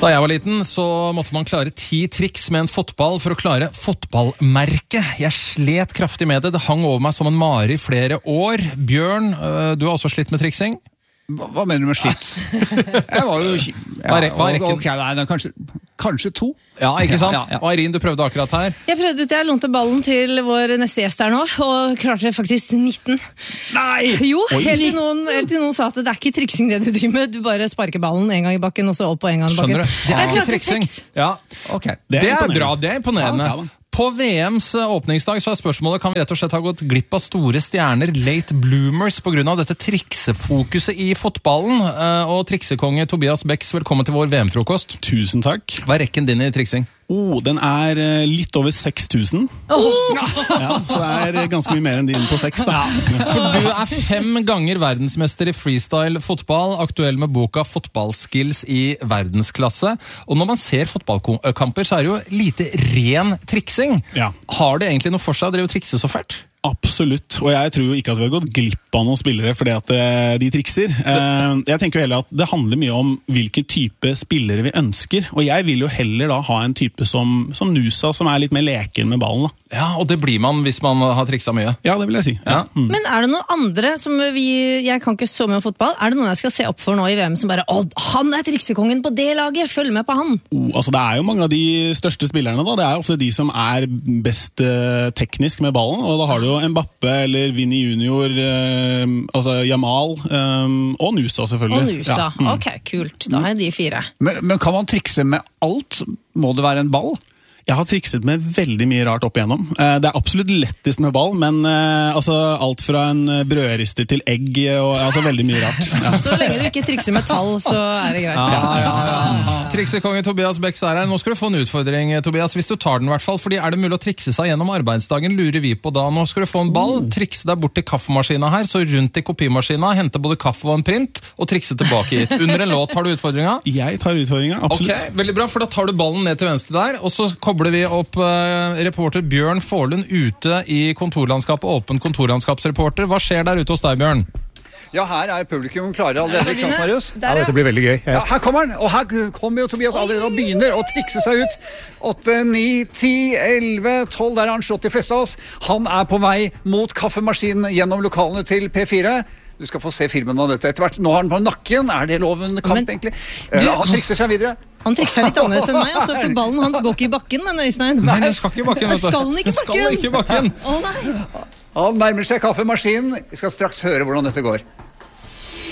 Da jeg var liten, så måtte man klare 10 triks med en fotball for å klare fotballmerke. Jeg slet kraftig med det. Det hang over meg som en mare i flere år. Bjørn, du har også slitt med triksing? Hva mener du med slitt? Jeg var jo... kanskje 2. Ja, ikke sant? Og Eirin, du prøvde akkurat her. Jeg prøvde ut, jeg lånte ballen til vår neste gjest her nå, og klarte faktisk 19. Nei! Jo, helt til noen sa at det er ikke triksing det du driver med, du bare sparker ballen en gang i bakken, og så opp og en gang i bakken. Skjønner du? Det er ikke triksing. Ja. Okay. Det er bra, det er imponerende. Ja. På VMs åpningsdag så er spørsmålet, kan vi rett og slett ha gått glipp av store stjerner, late bloomers, på grunn av dette triksefokuset i fotballen? Og triksekonge Tobias Becks, velkommen til vår VM-frokost. Tusen takk. Hva er rekken din i triksing? Den er litt over 6.000. Ja, så det er ganske mye mer enn din på 6 da. For du er 5 ganger verdensmester i freestyle fotball, aktuell med boka Fotballskills i verdensklasse. Og når man ser fotballkamper, så er det jo lite ren triksing. Ja. Har det egentlig noe for seg å drive trikse så fælt? Absolutt, og jeg tror ikke at vi har gått glipp av noen spillere fordi at de trikser. Jeg tenker jo heller at det handler mye om hvilken type spillere vi ønsker, og jeg vil jo heller da ha en type som Nusa, som er litt mer leken med ballen da. Ja, og det blir man hvis man har triksa mye. Ja, det vil jeg si. Ja. Men er det noen andre som jeg kan ikke så mye om fotball, er det noen jeg skal se opp for nå i VM som bare, han er triksekongen på det laget, følg med på han? Altså det er jo mange av de største spillerne da, det er ofte de som er best teknisk med ballen, og da har du jo Mbappé eller Vinny Junior, altså Jamal, og Nusa selvfølgelig. Og Nusa, ok, kult, da er de 4. Men kan man trikse med alt? Må det være en ball? Jeg har trikset med veldig mye rart opp igjennom. Det er absolutt lettest med ball, men altså, alt fra en brødrister til egg, og altså veldig mye rart. Ja. Så lenge du ikke trikser med tall, så er det greit. Ja. Triksekonge Tobias Becks er her. Nå skal du få en utfordring, Tobias, hvis du tar den i hvert fall, fordi er det mulig å trikse seg gjennom arbeidsdagen, lurer vi på da. Nå skal du få en ball, trikse deg bort til kaffemaskina her, så rundt i kopimaskina, hente både kaffe og en print, og trikse tilbake hit. Under en låt har du utfordringa? Jeg tar utfordringa, absolutt. Ok, veldig bra, for da tar du ballen ned til venstre der, og så kobler vi opp reporter Bjørn Forlund ute i kontorlandskapet, åpen kontorlandskapsreporter. Hva skjer der ute hos deg, Bjørn? Ja, her er publikum klare allerede, ikke sant, Marius? Ja, dette blir veldig gøy. Ja, her kommer han, og her kommer jo Tobias allerede og begynner å trikse seg ut. 8, 9, 10, 11, 12, der har han slått de fleste av oss. Han er på vei mot kaffemaskinen gjennom lokalene til P4. Du skal få se filmen av dette etter hvert. Nå har han på nakken. Er det loven kamp, egentlig? Han trikser seg videre. Han trikser litt annerledes enn meg, altså, for ballen hans går ikke i bakken, men Øystein. Nei, det skal ikke i bakken. Skal den ikke i bakken? Å, nei. Han nærmer seg kaffemaskinen. Vi skal straks høre hvordan dette går.